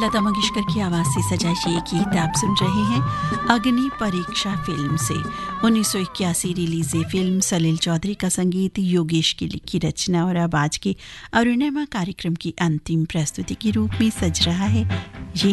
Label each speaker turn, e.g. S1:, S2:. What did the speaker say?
S1: लता मंगेशकर की आवाज से सजाई ये गीत आप सुन रहे हैं अग्नि परीक्षा फिल्म से। 1981 रिलीज ये फिल्म सलील चौधरी का संगीत, योगेश की लिखी रचना और अब आज के अरुणिमा कार्यक्रम की अंतिम प्रस्तुति के रूप में सज रहा है ये